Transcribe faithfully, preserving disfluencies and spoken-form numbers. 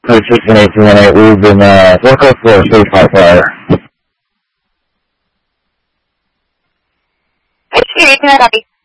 Code six one eight two one eight, we've been, uh, four code four, space hot fire. I see you, can I copy?